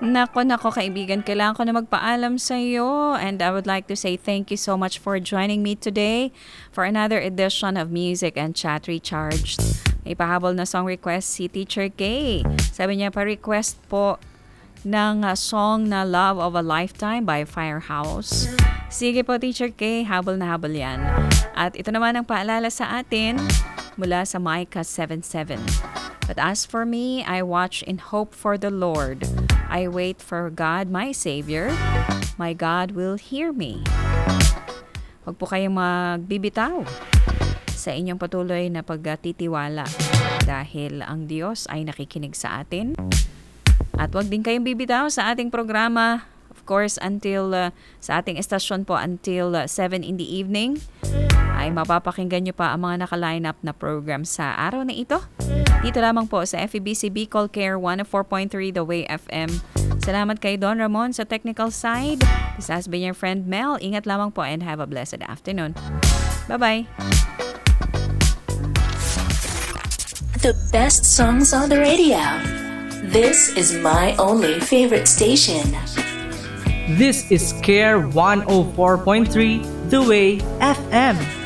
Nako, kaibigan, kailangan ko na magpaalam sa iyo. And I would like to say thank you so much for joining me today for another edition of Music and Chat Recharged. May pahabol na song request si Teacher K. Sabi niya pa-request po ng song na Love of a Lifetime by Firehouse. Sige po, Teacher K, habol na habol yan. At ito naman ang paalala sa atin mula sa Micah 7:7. But as for me, I watch in hope for the Lord. I wait for God, my Savior. My God will hear me. Huwag po kayong magbibitaw sa inyong patuloy na pagtitiwala dahil ang Diyos ay nakikinig sa atin. At huwag din kayong bibitaw sa ating programa, of course, until sa ating estasyon po until 7 in the evening. Ay mapapakinggan nyo pa ang mga naka-line up na program sa araw na ito. Dito lamang po sa FEBC Bicol Care 104.3 The Way FM. Salamat kay Don Ramon sa technical side. This has been your friend Mel. Ingat lamang po and have a blessed afternoon. Bye-bye. The best songs on the radio. This is my only favorite station. This is Care 104.3 The Way FM.